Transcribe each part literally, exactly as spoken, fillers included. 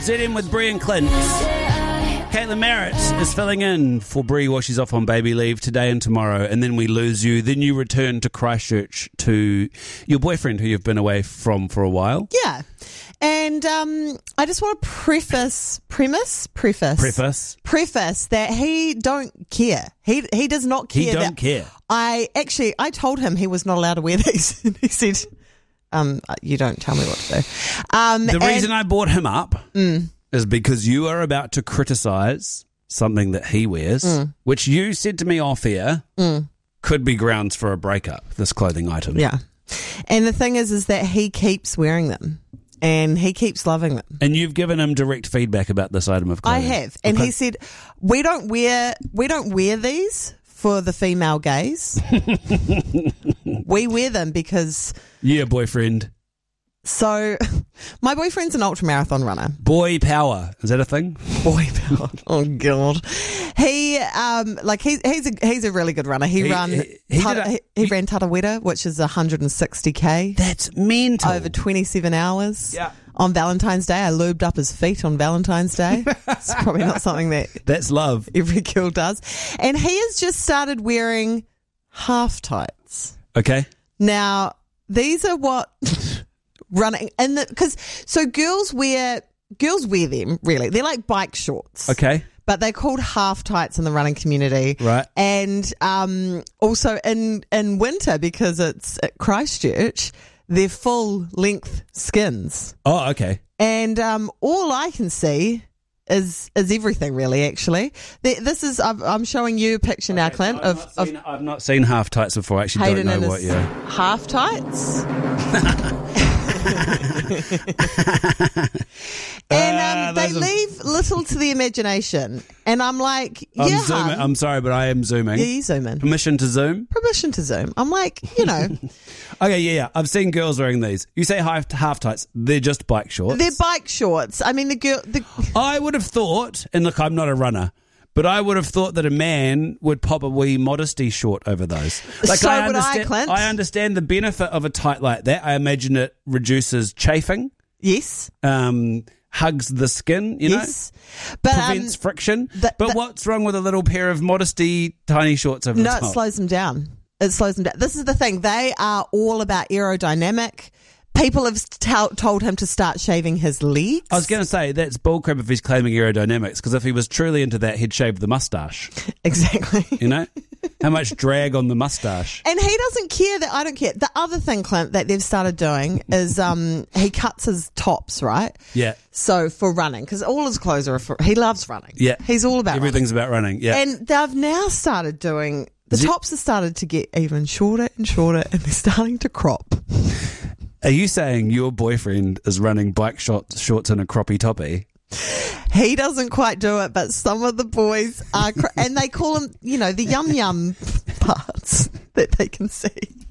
Z M with Bree and Clint. Caitlin Merritt is filling in for Bree while she's off on baby leave today and tomorrow, and then we lose you. Then you return to Christchurch to your boyfriend who you've been away from for a while. Yeah. And um, I just want to preface, premise, preface, Preface. preface that he don't care. He he does not care. He don't that care. I actually, I told him he was not allowed to wear these. And he said, um, you don't tell me what to do. Um, The and- reason I brought him up Mm. is because you are about to criticise something that he wears, Mm. which you said to me off air Mm. could be grounds for a breakup, this clothing item. Yeah. And the thing is, is that he keeps wearing them. And he keeps loving them. And you've given him direct feedback about this item of I clothing. have. And Okay. he said, we don't wear we don't wear these for the female gaze. We wear them because Yeah, boyfriend. so my boyfriend's an ultramarathon runner. Boy power. Is that a thing? Boy power. Oh god. He um like he, he's a he's a really good runner. He, He- run he- he Tata- did a- he, he he- ran Tarawera, which is one hundred sixty k That's mental. over twenty-seven hours. Yeah. On Valentine's Day, I lubed up his feet on Valentine's Day. It's probably not something that That's love. every girl does. And he has just started wearing half tights. Okay. Now, these are what running and the because so girls wear girls wear them really. They're like bike shorts. Okay. But they're called half tights in the running community. Right. And um, also in, in winter, because it's at Christchurch, they're full length skins. Oh, okay. And um, all I can see is is everything really. Actually, the, this is I'm, I'm showing you a picture now, Okay, Clint, so I've, of, not of seen, I've not seen half tights before. I actually Hayden don't in know what his you're. half tights. And um, Uh, they those are- leave little to the imagination. And I'm like, I'm yeah, zooming. hun. I'm sorry, but I am zooming. yeah, you zoom in. Permission to zoom? Permission to zoom. I'm like, you know, Okay, yeah, yeah. I've seen girls wearing these. You say half half tights. They're just bike shorts. they're bike shorts. I mean, the girl, the I would have thought, and look, I'm not a runner, but I would have thought that a man would pop a wee modesty short over those. So would I, understand, Clint. I understand the benefit of a tight like that. I imagine it reduces chafing, yes, um, hugs the skin, you yes, but know, um, prevents friction. the- but the- what's wrong with a little pair of modesty tiny shorts over no, the it top? slows them down. It slows them down. This is the thing. They are all about aerodynamic. People have tell, told him to start shaving his legs. I was going to say, that's bullcrap if he's claiming aerodynamics, because if he was truly into that, he'd shave the mustache, Exactly. you know? How much drag on the mustache? And he doesn't care that I don't care. The other thing, Clint, that they've started doing is um, he cuts his tops, right? Yeah. So for running, because all his clothes are for, he loves running. Yeah. He's all about Everything's about running, yeah. running. And they've now started doing, the Zip- tops have started to get even shorter and shorter and they're starting to crop. Are you saying your boyfriend is running bike shorts, shorts and a croppy toppy? He doesn't quite do it, but some of the boys are, cr- and they call them, you know, the yum yum parts that they can see.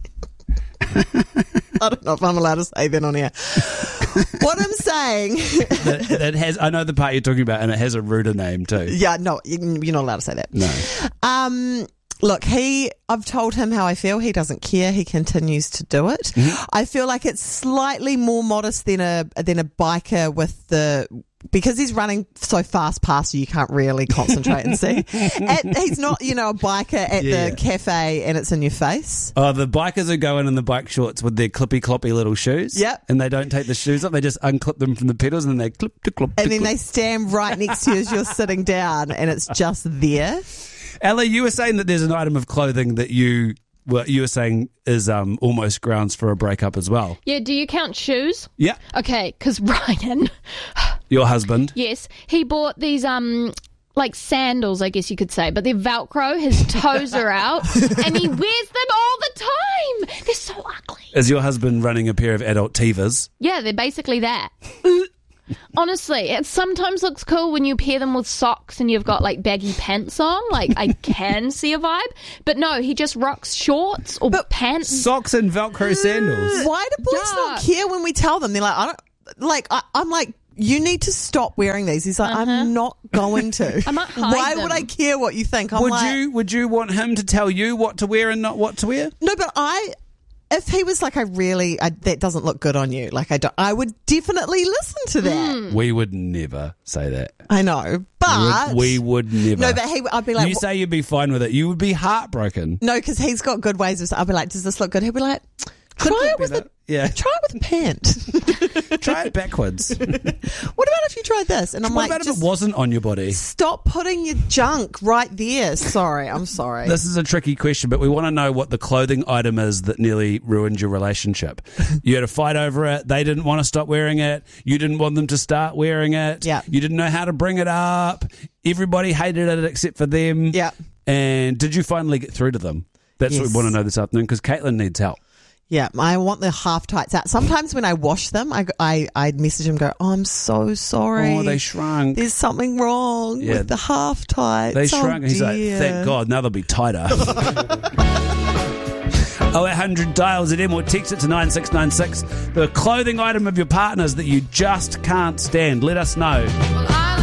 I don't know if I'm allowed to say that on here. What I'm saying, that, that has, I know the part you're talking about, and it has a ruder name too. yeah, no, you- you're not allowed to say that. No. Um, look, he, I've told him how I feel. He doesn't care. He continues to do it. Mm-hmm. I feel like it's slightly more modest than a than a biker with the. Because he's running so fast past you, you can't really concentrate and see. At, he's not, you know, a biker at Yeah. the cafe and it's in your face. Oh, the bikers are going in the bike shorts with their clippy cloppy little shoes. Yep. And they don't take the shoes off. They just unclip them from the pedals and then they clip to clip. And to then clip. they stand right next to you as you're sitting down and it's just there. Ellie, you were saying that there's an item of clothing that you were you were saying is um almost grounds for a breakup as well. Yeah, do you count shoes? Yeah. Okay, because Ryan, Your husband. yes, he bought these um like sandals, I guess you could say, but they're Velcro. His toes are out, and he wears them all the time. They're so ugly. Is your husband running a pair of adult Tevas? Yeah, they're basically that. Honestly, it sometimes looks cool when you pair them with socks and you've got like baggy pants on. Like I can see a vibe, but no, he just rocks shorts or pants. Socks and Velcro sandals. Why do boys not care when we tell them? They're like, I don't, like, I, I'm like, you need to stop wearing these. He's like, I'm not going to. I might hide Why them. would I care what you think? I'm Would like, you would you want him to tell you what to wear and not what to wear? No, but I, if he was like, I really, I, that doesn't look good on you, like I don't, I would definitely listen to that. Mm. We would never say that. I know, but We would, we would never. no, but he, I'd be like, you say you'd be fine with it. You would be heartbroken. no, because he's got good ways of. I'd be like, does this look good? He'd be like, Could try look it with better. a, Yeah. try it with a pant. Try it backwards. What about if you tried this? And I'm What like, about if just it wasn't on your body? stop putting your junk right there. Sorry, I'm sorry. This is a tricky question, but we want to know what the clothing item is that nearly ruined your relationship. You had a fight over it. They didn't want to stop wearing it. You didn't want them to start wearing it. Yeah. You didn't know how to bring it up. Everybody hated it except for them. Yeah. And did you finally get through to them? That's what Yes. we want to know this afternoon because Caitlin needs help. Yeah, I want the half tights out. Sometimes when I wash them, I I I message him, go, oh, I'm so sorry. Oh, they shrunk. There's something wrong Yeah. with the half tights. They Oh, shrunk. And he's like, dear. thank God, now they'll be tighter. oh eight hundred dial Z M or text it to nine six nine six. The clothing item of your partner's that you just can't stand. Let us know. Well, I